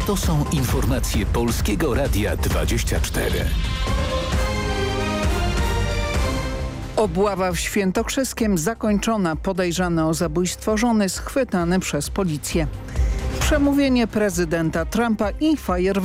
To są informacje Polskiego Radia 24. Obława w Świętokrzyskiem zakończona. Podejrzany o zabójstwo żony schwytany przez policję. Przemówienie prezydenta Trumpa i fajerwerki.